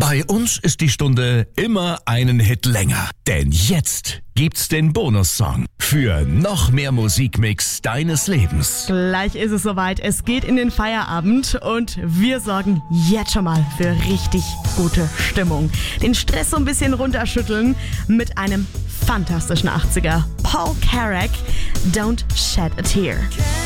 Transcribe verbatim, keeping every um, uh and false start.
Bei uns ist die Stunde immer einen Hit länger. Denn jetzt gibt's den Bonussong für noch mehr Musikmix deines Lebens. Gleich ist es soweit. Es geht in den Feierabend und wir sorgen jetzt schon mal für richtig gute Stimmung. Den Stress so ein bisschen runterschütteln mit einem fantastischen achtziger. Paul Carrack, Don't Shed a Tear.